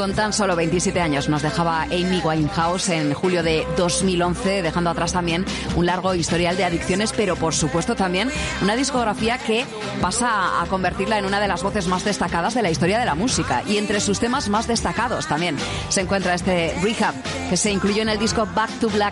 Con tan solo 27 años nos dejaba Amy Winehouse en julio de 2011, dejando atrás también un largo historial de adicciones, pero por supuesto también una discografía que pasa a convertirla en una de las voces más destacadas de la historia de la música. Y entre sus temas más destacados también se encuentra este Rehab, que se incluyó en el disco Back to Black